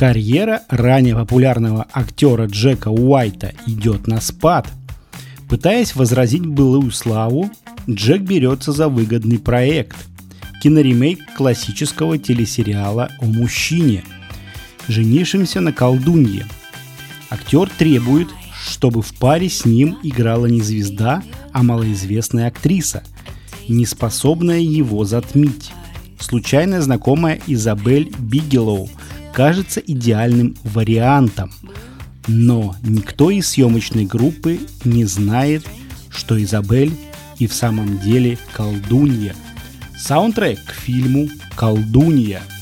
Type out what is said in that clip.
Карьера ранее популярного актера Джека Уайта идет на спад. Пытаясь возродить былую славу, Джек берется за выгодный проект – киноремейк классического телесериала о мужчине, женившемся на колдунье. Актер требует, чтобы в паре с ним играла не звезда, а малоизвестная актриса, не способная его затмить. Случайно знакомая Изабель Бигелоу кажется идеальным вариантом, но никто из съемочной группы не знает, что Изабель и в самом деле колдунья. Саундтрек к фильму «Колдунья».